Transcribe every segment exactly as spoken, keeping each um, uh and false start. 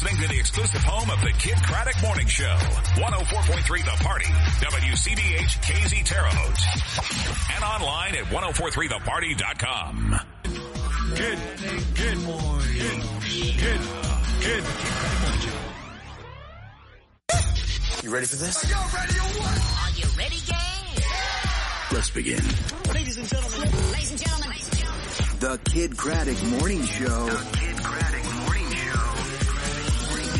listening to the exclusive home of the Kid Craddock Morning Show. one oh four point three The Party. W C B H K Z Terre Haute. And online at ten forty-three the party dot com. Good, good morning. Good, good, good. You ready for this? Are you ready or what? Are you ready, gang? Yeah. Let's begin. Ladies and gentlemen. Ladies and gentlemen. Ladies and gentlemen. The Kid Craddock Morning Show. The Kid Craddock Morning Show. Morning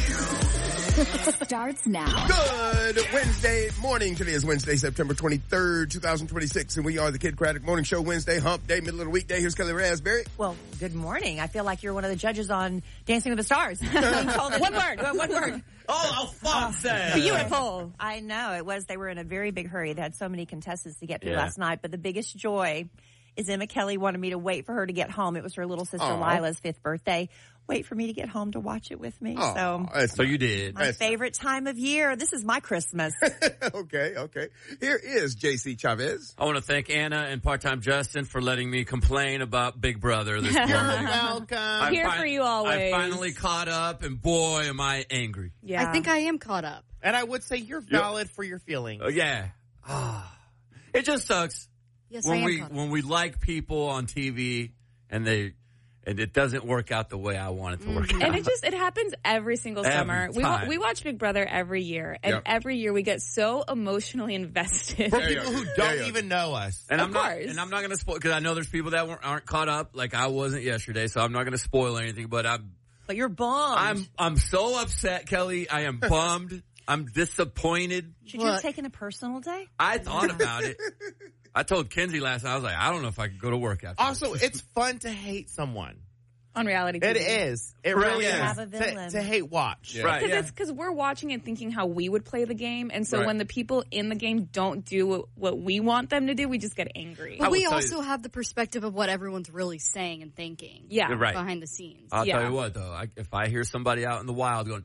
Show. Starts now. Good Wednesday morning. Today is Wednesday, September twenty-third, twenty twenty-six, and we are the Kid Craddock Morning Show. Wednesday, hump day, middle of the weekday. Here's Kelly Raspberry. Well, good morning. I feel like you're one of the judges on Dancing with the Stars. one word, one word. Oh, Alphonse. Uh, beautiful. I know it was. They were in a very big hurry. They had so many contestants to get through Yeah. last night, but the biggest joy is Emma Kelly wanted me to wait for her to get home. It was her little sister Aww. Lila's fifth birthday. Wait for me to get home to watch it with me. Oh, so, that's So you did. my that's- favorite time of year. This is my Christmas. okay, okay. Here is J C Chavez. I want to thank Anna and part-time Justin for letting me complain about Big Brother this morning. welcome. I Here fin- for you always. I finally caught up, and boy, am I angry. Yeah. I think I am caught up. And I would say you're valid for your feelings. Oh, yeah. Ah. It just sucks Yes, I when am we caught up. when we like people on T V and they and it doesn't work out the way I want it to work out. And it just, it happens every single Every summer. We wa- time. we watch Big Brother every year. And Yep. every year we get so emotionally invested. For For people who don't even know us. And Of I'm not, course. and I'm not going to spoil because I know there's people that weren't, aren't caught up like I wasn't yesterday, so I'm not going to spoil anything. But I'm, But you're bummed. I'm, I'm so upset, Kelly. I am bummed. I'm disappointed. Should you have taken a personal day? I thought about it. I told Kenzie last night. I was like, I don't know if I could go to work after. Also, it's fun to hate someone. On reality T V. It is. It Right, really yeah. is. Have a villain. To, to hate watch. Yeah. Right. Because Yeah. it's because we're watching and thinking how we would play the game. And so Right. when the people in the game don't do what, what we want them to do, we just get angry. I But will we tell also you- have the perspective of what everyone's really saying and thinking. Yeah. You're right. Behind the scenes. I'll Yeah. tell you what, though. I, if I hear somebody out in the wild going,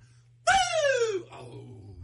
woo! Oh.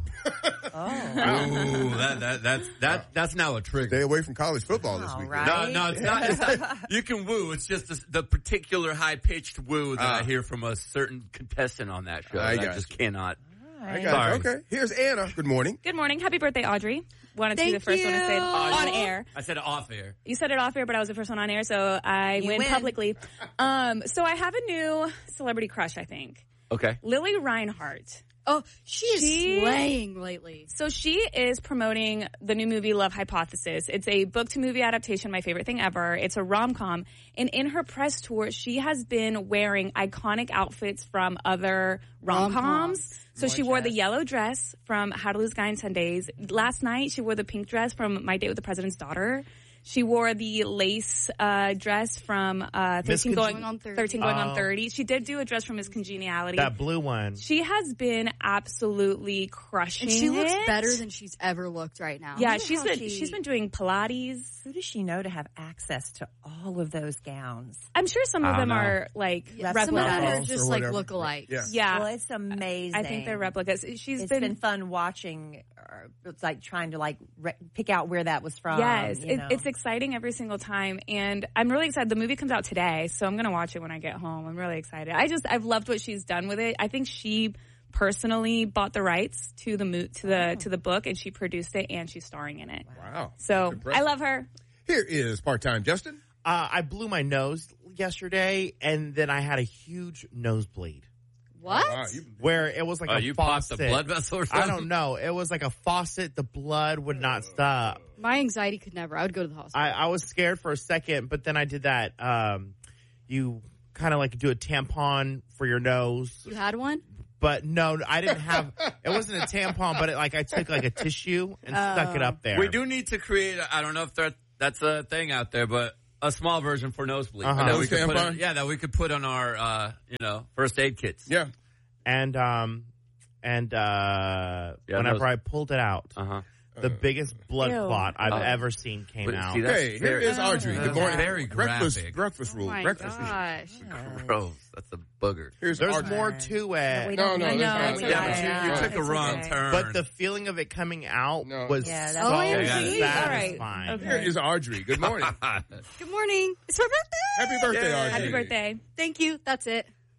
Oh. Ooh, that, that, that's, that, that's now a trigger. Stay away from college football this All week. right. No, no, it's not, it's not. You can woo. It's just the, the particular high-pitched woo that Ah. I hear from a certain contestant on that show. I that I got just you. cannot. I got Sorry. it. Okay. Here's Anna. Good morning. Good morning. Happy birthday, Audrey. Wanted to be the Thank first one to say it you. on air. I said it off air. You said it off air, but I was the first one on air, so I You win, win. publicly. Um, so I have a new celebrity crush, I think. Okay. Lily Reinhart. Oh, she is She- slaying lately. So she is promoting the new movie Love Hypothesis. It's a book-to-movie adaptation, my favorite thing ever. It's a rom-com. And in her press tour, she has been wearing iconic outfits from other rom-coms. Rom-coms. So she wore the yellow dress from How to Lose a Guy in ten days. Last night, she wore the pink dress from My Date with the President's Daughter. She wore the lace uh, dress from uh, thirteen going, Going on thirty. thirteen going Oh. on thirty. She did do a dress from Miss Congeniality. That blue one. She has been absolutely crushing And she looks it. better than she's ever looked right now. Yeah, wonder she's how been she- she's been doing Pilates. Who does she know to have access to all of those gowns? I'm sure some I of don't them know. are like Yeah, Some of them replicas. are Or just like whatever. lookalikes. Yeah. Yeah, Well, it's amazing. I think they're replicas. She's It's been, been, fun watching. uh, It's like trying to like re- pick out where that was from. yes, you it, know. it's exciting every single time, and I'm really excited. The movie comes out today, so I'm gonna watch it when I get home. I'm really excited. I just I've loved what she's done with it. I think she personally bought the rights to the mo- to the to the book, and she produced it, and she's starring in it. Wow. So Impressive. I love her. Here is part-time Justin. Uh, I blew my nose yesterday, and then I had a huge nosebleed. What? Wow, you- Where it was like Oh, a you popped faucet. the blood vessel or something? I don't know. It was like a faucet. The blood would not stop. My anxiety could never. I would go to the hospital. I, I was scared for a second, but then I did that. Um, you kind of like do a tampon for your nose. You had one? But no, I didn't have. It wasn't a tampon, but it, like I took like a tissue and stuck it up there. We do need to create, a, I don't know if that, that's a thing out there, but a small version for nosebleed. Uh-huh. That we Nose could put tampon? on, yeah, that we could put on our, uh, you know, first aid kits. Yeah. And um, and uh, Yeah, whenever nose- I pulled it out, Uh-huh. the biggest blood Ew. clot I've Oh. ever seen came But out. see, that's Hey, here very- is Audrey. that's Good morning. very breakfast, graphic. breakfast Oh rule. my breakfast rule. gosh. Gross. That's a booger. Here's There's Audrey. more to We it. No, don't no, need- that's No, fine. it's Yeah, but okay. you, you took a It's wrong okay. turn. But the feeling of it coming out No. was Yeah, so that's- Oh, yeah, geez. All right. satisfying. Okay. Here is Audrey. Good morning. Good morning. It's my birthday. Happy birthday, Yay. Audrey. Happy birthday. Thank you. That's it.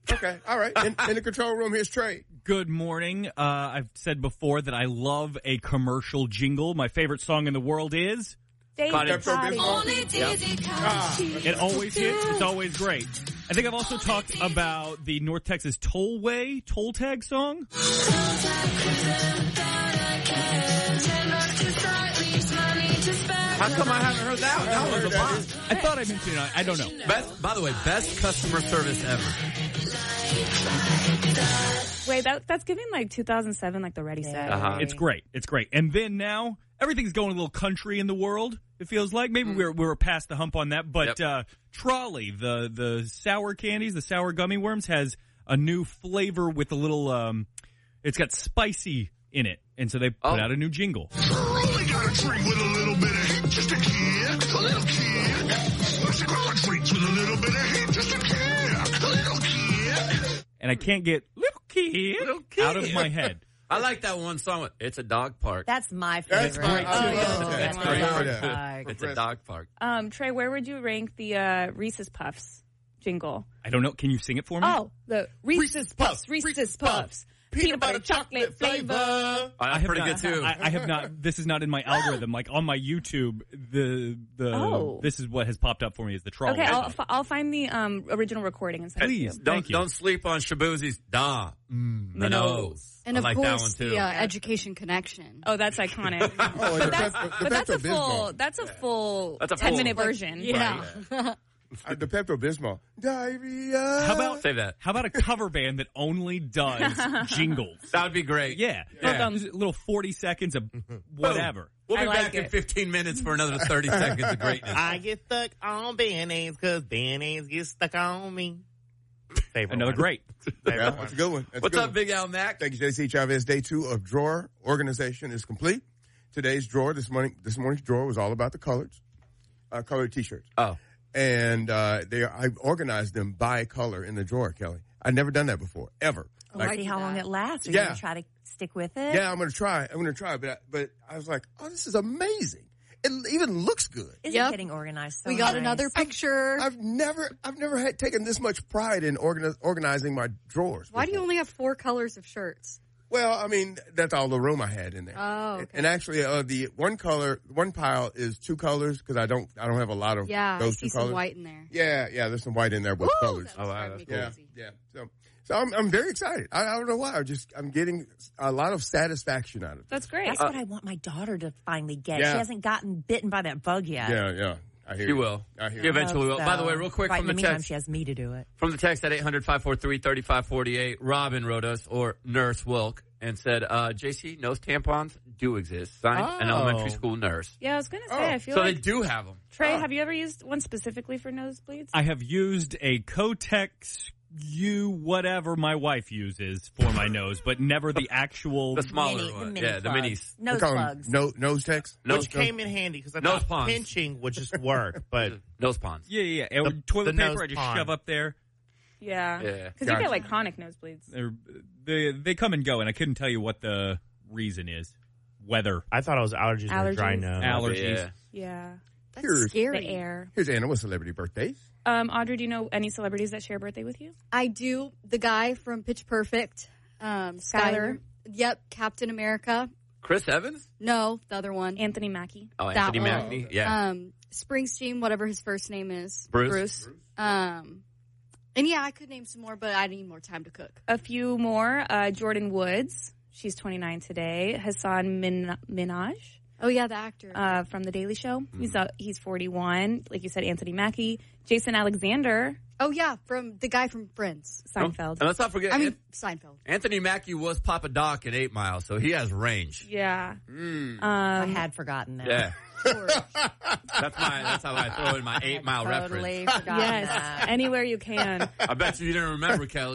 Okay, all right. In, in the control room, here's Trey. Good morning. Uh, I've said before that I love a commercial jingle. My favorite song in the world is... Daisy Cottage. Ah, it always hits. It's always great. I think I've also talked about the North Texas Tollway Toll Tag song. How come I haven't heard that one? That was a bomb. I thought I mentioned it. I don't know. Best, by the way, best customer service ever. Wait, that that's giving like two thousand seven, like the Ready Set. Uh-huh. It's great. It's great. And then now, everything's going a little country in the world, it feels like. Maybe we're we're past the hump on that. But Yep. uh, Trolley, the, the sour candies, the sour gummy worms, has a new flavor with a little, um, it's got spicy in it. And so they put Oh. out a new jingle. Only got a drink with a little bit of heat, just a kid, a little kid. Mexican treats with a little bit of heat, just a kid, a little kid. And I can't get little kid, Little kid. out of my head. I like that one song. With, it's a dog park. That's my favorite. That's great, too. Oh, Oh, yeah. okay. That's Dog great. park. It's a dog park. Um, Trey, where would you rank the uh, Reese's Puffs jingle? I don't know. Can you sing it for me? Oh, the Reese's Puffs, Reese's Puffs, peanut butter chocolate flavor. Oh, that's I have pretty not, good too. I, I have not. This is not in my algorithm. Like on my YouTube, the the Oh. this is what has popped up for me is the trolley. Okay, I'll, song. f- I'll find the um, original recording and send Please. it to you. don't Thank you. don't sleep on Shabuzi's da mm, the The nose. nose. And I of like that one course, too. the uh, education connection. Oh, that's iconic. Oh, and but the that's, Pep- the but that's a Pepto-Bismol. full. That's a full. That's a ten full- minute version. Yeah. Uh, the Pepto Bismol. Diarrhea. How about Say that. How about a cover band that only does jingles? That would be great. Yeah, Yeah. Just a little forty seconds of whatever. We'll be I like back in it. fifteen minutes for another thirty seconds of greatness. I get stuck on band-aids because band-aids get stuck on me. Favorite Another one. great. Favorite Yeah, one. that's a good one. That's a What's good up, one. Big Al Mac? Thank you, J C Chavez. Day two of drawer organization is complete. Today's drawer, this morning, this morning's drawer was all about the colors, uh, colored T-shirts, Oh, and uh, they I organized them by color in the drawer. Kelly, I'd never done that before, ever. Let's Like, see how long it lasts. Are you Yeah. going to try to stick with it? yeah, I'm gonna try. I'm gonna try, but I, but I was like, oh, this is amazing. It even looks good. Isn't Yep. getting organized so We got nice. another picture. I've never, I've never had taken this much pride in organi- organizing my drawers. Why do you before. only have four colors of shirts? Well, I mean, that's all the room I had in there. Oh, okay. And actually, uh, the one color, one pile is two colors because I don't, I don't have a lot of Yeah, I those see two some colors. white in there. Yeah, yeah, there's some white in there with Woo, colors. that was wow, driving me Yeah, crazy. yeah. So, so I'm, I'm very excited. I, I don't know why. I just, I'm getting a lot of satisfaction out of it. That's great. That's what I want my daughter to finally get. Yeah. She hasn't gotten bitten by that bug yet. Yeah, yeah. I hear she you. will. I hear She you. eventually will. Hope By the so. way, real quick right from in the the meantime, text, she has me to do it. from the text at eight hundred, five four three, three five four eight, Robin wrote us, or Nurse Wilk, and said, uh, J C, nose tampons do exist. Signed, an Oh. elementary school nurse. Yeah, I was gonna say. Oh. I feel So like they do have them. Trey, have you ever used one specifically for nosebleeds? I have used a Kotex U whatever my wife uses for my nose, but never the actual. The smaller Mini- the one. mini yeah, the plugs. minis. Nose We call 'em plugs. No, nose techs? Nose, Which came in handy because I Nose thought ponds. pinching would just work, but nose ponds. Yeah, yeah, yeah. The- Toilet the nose paper I just pond. shove up there. Yeah. Yeah. Because Gotcha. you get like chronic nosebleeds. They're, they they come and go, and I couldn't tell you what the reason is. Weather, I thought it was allergies, and a dry Allergies. nose. allergies. Yeah. Yeah. That's Here's- scary. The air. Here's Anna with celebrity birthdays. Um, Audrey, do you know any celebrities that share a birthday with you? I do. The guy from Pitch Perfect, um, Skyler. Skyler. Yep, Captain America. Chris Evans? No, the other one. Anthony Mackie. Oh, That Anthony one. Mackie? Yeah. Um, Springsteen, whatever his first name is. Bruce? Bruce. Um, and yeah, I could name some more, but I need more time to cook. A few more. Uh, Jordan Woods. She's twenty-nine today. Hassan Min- Minaj. Oh yeah, the actor. Uh, from The Daily Show. He's uh, he's forty-one. Like you said, Anthony Mackie. Jason Alexander. oh yeah, from the guy from Friends. Seinfeld. And let's not forget, I mean An- Seinfeld. Anthony Mackie was Papa Doc in Eight Mile, so he has range. Yeah. I Um, had forgotten that. Yeah. Sure. That's my. That's how I throw in my Eight Mile Totally reference. forgotten yes. that. Anywhere you can. I bet you you didn't remember, Kelly.